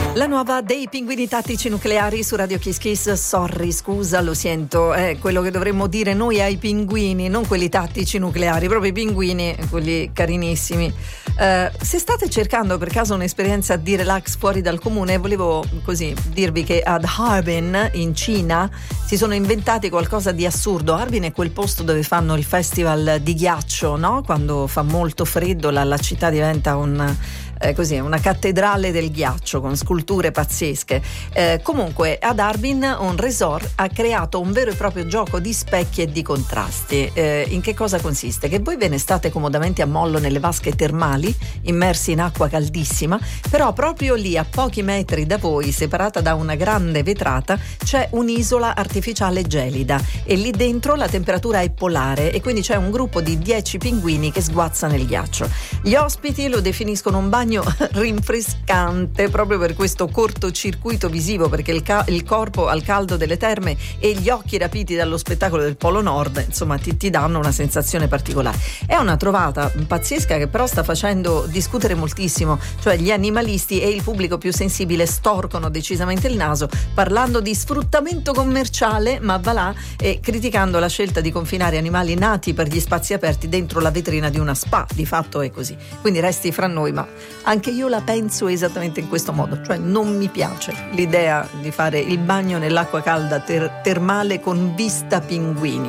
La nuova dei pinguini tattici nucleari su Radio Kiss Kiss. Sorry, scusa, lo sento, è quello che dovremmo dire noi ai pinguini, non quelli tattici nucleari, proprio i pinguini, quelli carinissimi. Se state cercando per caso un'esperienza di relax fuori dal comune, volevo così dirvi che ad Harbin in Cina si sono inventati qualcosa di assurdo. Harbin è quel posto dove fanno il festival di ghiaccio, no? Quando fa molto freddo la città diventa una cattedrale del ghiaccio con sculture pazzesche. Comunque ad Harbin un resort ha creato un vero e proprio gioco di specchi e di contrasti. In che cosa consiste? Che voi ve ne state comodamente a mollo nelle vasche termali immersi in acqua caldissima, però proprio lì a pochi metri da voi, separata da una grande vetrata, c'è un'isola artificiale gelida e lì dentro la temperatura è polare e quindi c'è un gruppo di 10 pinguini che sguazza nel ghiaccio. Gli ospiti lo definiscono un bagno rinfrescante proprio per questo cortocircuito visivo, perché il corpo al caldo delle terme e gli occhi rapiti dallo spettacolo del Polo Nord, insomma ti danno una sensazione particolare. È una trovata pazzesca che però sta facendo discutere moltissimo, cioè gli animalisti e il pubblico più sensibile storcono decisamente il naso parlando di sfruttamento commerciale, ma va là, e criticando la scelta di confinare animali nati per gli spazi aperti dentro la vetrina di una spa. Di fatto è così, quindi resti fra noi, ma anche io la penso esattamente in questo modo, cioè non mi piace l'idea di fare il bagno nell'acqua calda termale con vista pinguini.